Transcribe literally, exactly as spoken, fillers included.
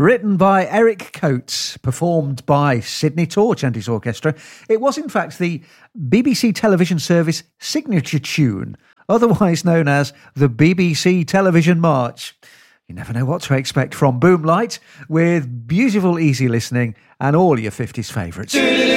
Written by Eric Coates, performed by Sydney Torch and his orchestra. It was, in fact, the B B C television service signature tune, otherwise known as the B B C Television March. You never know what to expect from Boomlight, with beautiful, easy listening and all your fifties favourites.